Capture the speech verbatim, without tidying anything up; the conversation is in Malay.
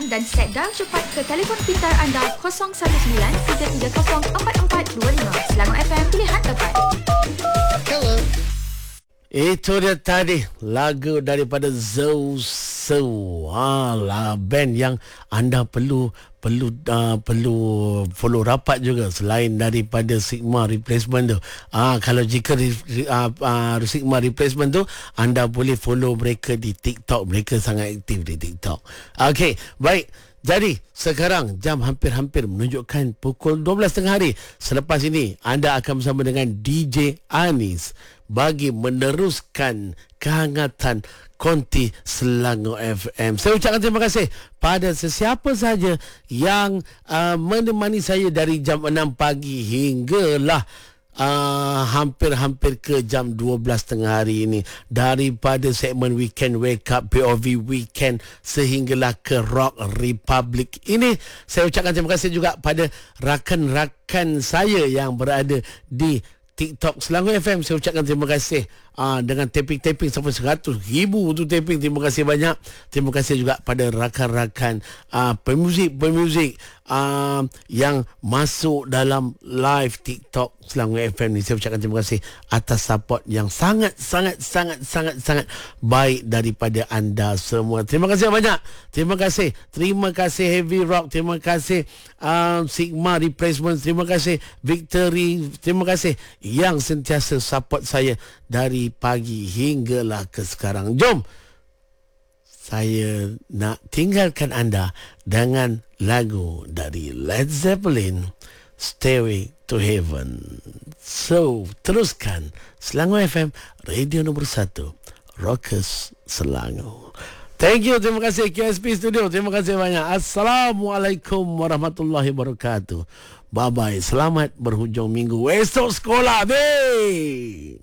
dan set dial cepat ke telefon pintar anda kosong satu sembilan tiga tiga kosong empat empat dua lima. Selangor F M, pilihan tepat. Hello. Itu dia tadi lagu daripada Zeus. Alah, band yang anda perlu perlu uh, perlu follow rapat juga selain daripada Sigma Replacement tu. Ah, kalau jika uh, uh, Sigma Replacement tu, anda boleh follow mereka di TikTok. Mereka sangat aktif di TikTok. Okey, baik. Jadi, sekarang jam hampir-hampir menunjukkan pukul dua belas tengah hari. Selepas ini, anda akan bersama dengan D J Anis bagi meneruskan kehangatan Konti Selangor F M. Saya ucapkan terima kasih pada sesiapa saja yang uh, menemani saya dari jam enam pagi hinggalah Uh, hampir-hampir ke jam dua belas tengah hari ini. Daripada segmen Weekend Wake Up, P O V Weekend, sehinggalah ke Rock Republic ini. Saya ucapkan terima kasih juga pada rakan-rakan saya yang berada di TikTok Selangor F M. Saya ucapkan terima kasih uh, dengan taping-taping sampai seratus ribu tu taping. Terima kasih banyak. Terima kasih juga pada rakan-rakan uh, pemuzik-pemuzik uh, yang masuk dalam live TikTok Selangor F M ni. Saya ucapkan terima kasih atas support yang sangat-sangat-sangat-sangat-sangat baik daripada anda semua. Terima kasih banyak. Terima kasih. Terima kasih Heavy Rock. Terima kasih uh, Sigma Replacement. Terima kasih Victory. Terima kasih yang sentiasa support saya dari pagi hinggalah ke sekarang. Jom, saya nak tinggalkan anda dengan lagu dari Led Zeppelin, Stairway to Heaven. So, teruskan Selangor F M, radio nombor satu, Rockers Selangor. Thank you, terima kasih Q S P Studio. Terima kasih banyak. Assalamualaikum warahmatullahi wabarakatuh. Bye-bye. Selamat berhujung minggu. Esok sekolah, deh.